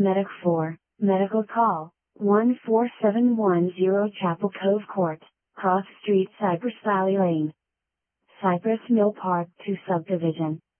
Medic 4, medical call, 14710 Chapel Cove Court, Cross Street, Cypress Valley Lane, Cypress Mill Park 2 Subdivision.